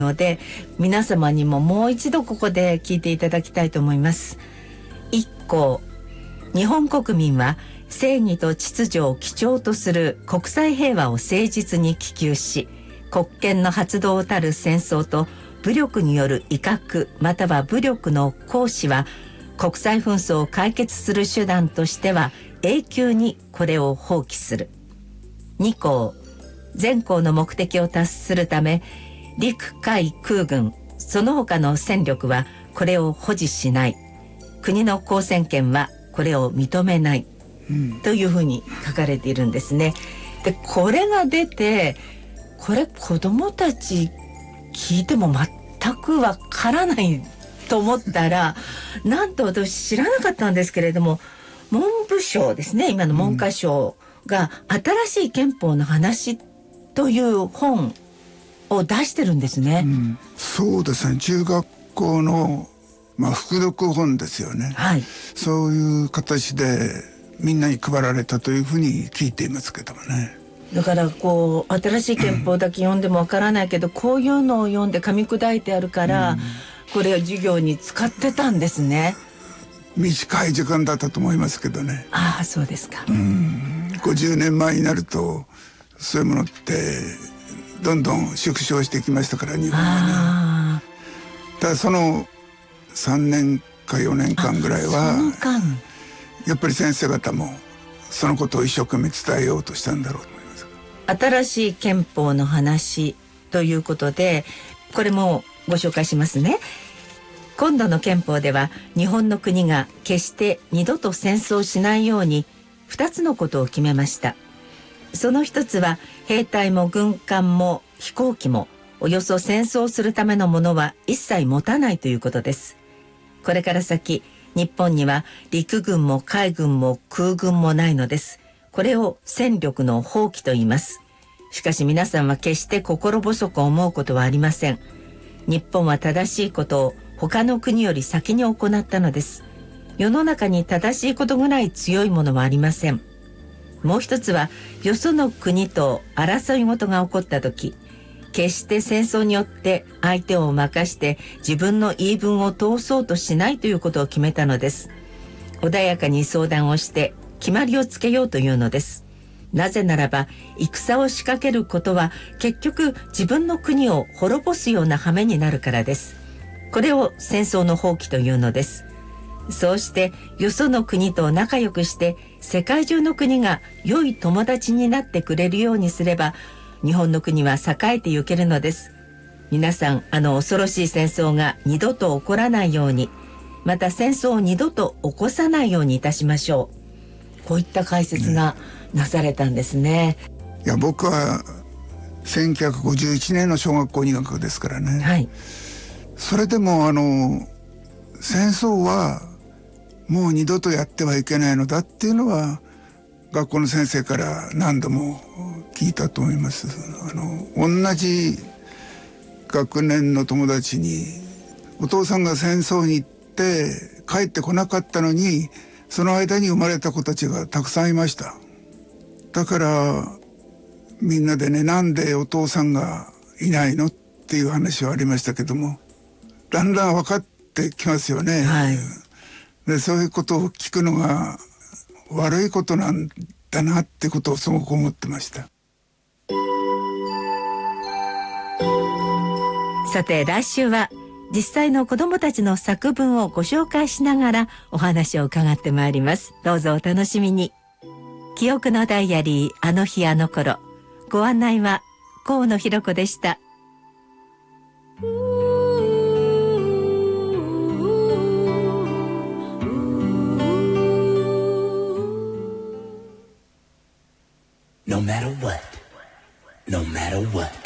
ので、皆様にももう一度ここで聞いていただきたいと思います。一項、日本国民は正義と秩序を基調とする国際平和を誠実に希求し、国権の発動たる戦争と武力による威嚇または武力の行使は国際紛争を解決する手段としては永久にこれを放棄する。2項、全項の目的を達するため陸海空軍その他の戦力はこれを保持しない。国の公選権はこれを認めない、というふうに書かれているんですね。で、これが出て、これ子どもたち聞いても全くわからないと思ったら、なんと私知らなかったんですけれども、文部省ですね、今の文科省が新しい憲法の話という本を出してるんですね。 そうですね、中学校の、副読本ですよね、はい、そういう形でみんなに配られたというふうに聞いていますけどもね。 だからこう新しい憲法だけ読んでもわからないけど、こういうのを読んで噛み砕いてあるから、これを授業に使ってたんですね。 短い時間だったと思いますけどね。 ああ、そうですか。 50年前になるとそういうものってどんどん縮小してきましたから、日本はね。ただその3年か4年間ぐらいはやっぱり先生方もそのことを一生懸命伝えようとしたんだろうと思います。 新しい憲法の話ということで、これもご紹介しますね。今度の憲法では日本の国が決して二度と戦争しないように2つのことを決めました。その一つは兵隊も軍艦も飛行機もおよそ戦争するためのものは一切持たないということです。これから先、日本には陸軍も海軍も空軍もないのです。これを戦力の放棄と言います。しかし皆さんは決して心細く思うことはありません。日本は正しいことを他の国より先に行ったのです。世の中に正しいことぐらい強いものはありません。もう一つは、よその国と争い事が起こった時、決して戦争によって相手を任して自分の言い分を通そうとしないということを決めたのです。穏やかに相談をして決まりをつけようというのです。なぜならば、戦を仕掛けることは結局自分の国を滅ぼすような羽目になるからです。これを戦争の放棄というのです。そうしてよその国と仲良くして世界中の国が良い友達になってくれるようにすれば、日本の国は栄えてゆけるのです。皆さん、恐ろしい戦争が二度と起こらないように、また戦争を二度と起こさないようにいたしましょう。こういった解説がなされたんですね。 いや、僕は1951年の小学校入学ですからね、はい、それでも戦争はもう二度とやってはいけないのだっていうのは学校の先生から何度も聞いたと思います。同じ学年の友達にお父さんが戦争に行って帰ってこなかったのに、その間に生まれた子たちがたくさんいました。だからみんなでね、なんでお父さんがいないのっていう話はありましたけども、だんだん分かってきますよね、はい、でそういうことを聞くのが悪いことなんだなってことをすごく思ってました。 さて、来週は実際の子どもたちの作文をご紹介しながらお話を伺ってまいります。どうぞお楽しみに。記憶のダイアリー、あの日あの頃。ご案内は河野弘子でした。 No matter what, no matter what.